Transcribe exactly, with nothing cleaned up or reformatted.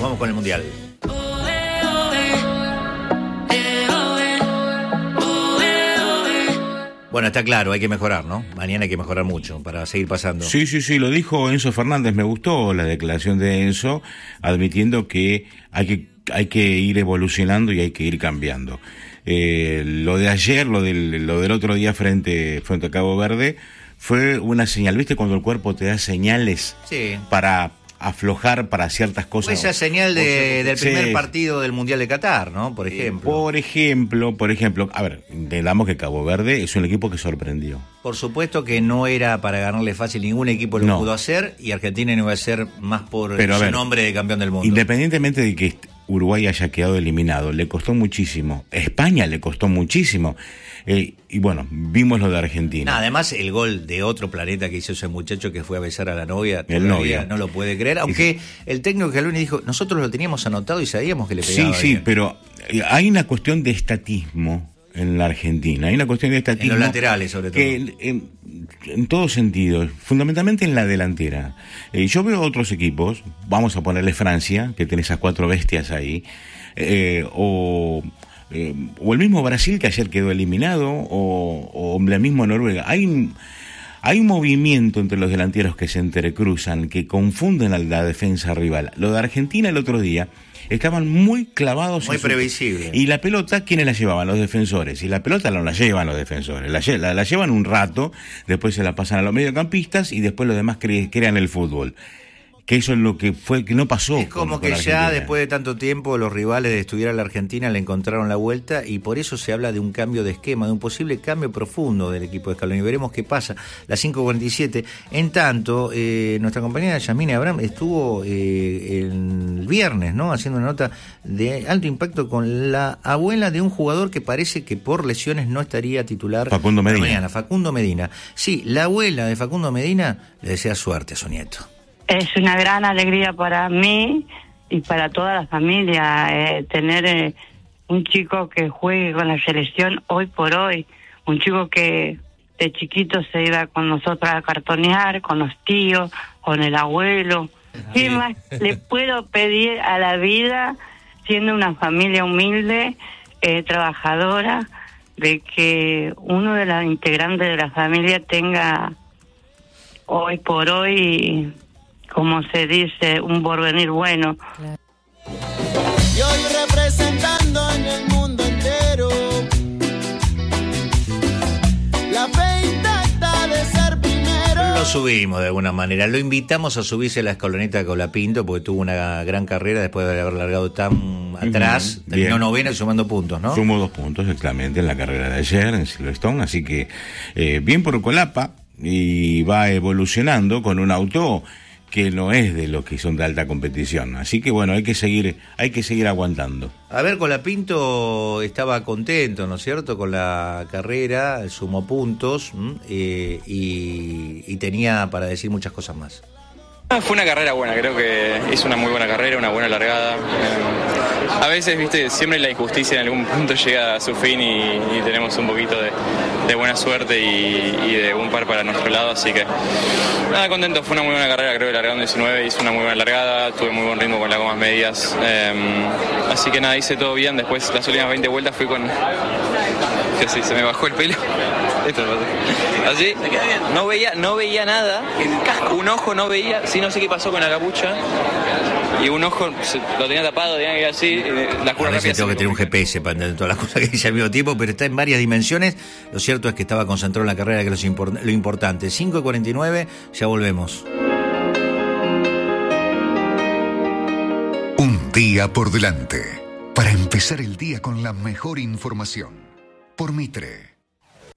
vamos con el Mundial. Bueno, está claro, hay que mejorar, ¿no? Mañana hay que mejorar mucho para seguir pasando. Sí, sí, sí, lo dijo Enzo Fernández. Me gustó la declaración de Enzo, admitiendo que hay que, hay que ir evolucionando y hay que ir cambiando. Eh, lo de ayer, lo del, lo del otro día frente, frente a Cabo Verde, fue una señal. ¿Viste cuando el cuerpo te da señales sí. para aflojar para ciertas cosas? Esa señal de, del primer sí. partido del Mundial de Qatar, ¿no? Por ejemplo. Por ejemplo, por ejemplo, a ver, entendamos que Cabo Verde es un equipo que sorprendió. Por supuesto que no era para ganarle fácil, ningún equipo lo no. pudo hacer, y Argentina no iba a ser más por Pero, su ver, nombre de campeón del mundo. Independientemente de que Uruguay haya quedado eliminado, le costó muchísimo. España le costó muchísimo. Eh, y bueno, vimos lo de Argentina. No, además, el gol de otro planeta que hizo ese muchacho que fue a besar a la novia, el novio. No lo puede creer. Aunque el técnico Scaloni dijo, nosotros lo teníamos anotado y sabíamos que le pegaba. Sí, sí, bien. pero hay una cuestión de estatismo en la Argentina. Hay una cuestión de estatismo. En los laterales, sobre todo. Que en, en, en todos sentidos, fundamentalmente en la delantera. Eh, yo veo otros equipos, vamos a ponerle Francia, que tiene esas cuatro bestias ahí, eh, o... Eh, o el mismo Brasil que ayer quedó eliminado, o, o la misma Noruega. Hay un, hay un movimiento entre los delanteros que se entrecruzan, que confunden a la defensa rival. Lo de Argentina el otro día, estaban muy clavados. Muy previsible. Su... Y la pelota, ¿quiénes la llevaban? Los defensores. Y la pelota no la llevan los defensores, la, la, la llevan un rato, después se la pasan a los mediocampistas y después los demás cre- crean el fútbol. Que eso es lo que fue, que no pasó. Es como con, que con ya después de tanto tiempo los rivales de estudiar a la Argentina le encontraron la vuelta, y por eso se habla de un cambio de esquema, de un posible cambio profundo del equipo de Scaloni. Veremos qué pasa. Las cinco cuarenta y siete. En tanto, eh, nuestra compañera Yamine Abraham estuvo eh, el viernes, ¿no?, haciendo una nota de alto impacto con la abuela de un jugador que parece que por lesiones no estaría titular. Facundo Medina. Mañana, Facundo Medina. Sí, la abuela de Facundo Medina le desea suerte a su nieto. Es una gran alegría para mí y para toda la familia eh, tener eh, un chico que juegue con la selección hoy por hoy, un chico que de chiquito se iba con nosotros a cartonear, con los tíos, con el abuelo. ¿Qué más le puedo pedir a la vida, siendo una familia humilde, eh, trabajadora, de que uno de los integrantes de la familia tenga hoy por hoy, como se dice, un porvenir bueno? Claro. Y hoy representando en el mundo entero la fe intacta de ser primero. Lo subimos de alguna manera, lo invitamos a subirse a la escaloneta de Colapinto, porque tuvo una gran carrera después de haber largado tan atrás. Uh-huh. Terminó noveno y sumando puntos, ¿no? Sumó dos puntos exactamente en la carrera de ayer en Silverstone, así que eh, bien por Colapa, y va evolucionando con un auto que no es de los que son de alta competición, así que bueno, hay que seguir, hay que seguir aguantando. A ver, Colapinto estaba contento, ¿no es cierto?, con la carrera, sumó puntos eh, y, y tenía para decir muchas cosas más. Fue una carrera buena, creo que hizo una muy buena carrera, una buena largada. Eh, a veces, viste, siempre la injusticia en algún punto llega a su fin y, y tenemos un poquito de, de buena suerte y, y de un par para nuestro lado, así que nada, contento. Fue una muy buena carrera, creo que largando diecinueve, hice una muy buena largada, tuve muy buen ritmo con las gomas medias, eh, así que nada, hice todo bien. Después las últimas veinte vueltas fui con... que sí, se me bajó el pelo. Esto lo pasé. Así, no veía, no veía nada, un ojo no veía, sí, no sé qué pasó con la capucha, y un ojo se, lo tenía tapado, tenía que ir así, la curva. A veces tengo que tener un G P S para entender todas las cosas que dice al mismo tiempo, pero está en varias dimensiones. Lo cierto es que estaba concentrado en la carrera, que es lo importante. cinco cuarenta y nueve, ya volvemos. Un día por delante, para empezar el día con la mejor información. Por Mitre.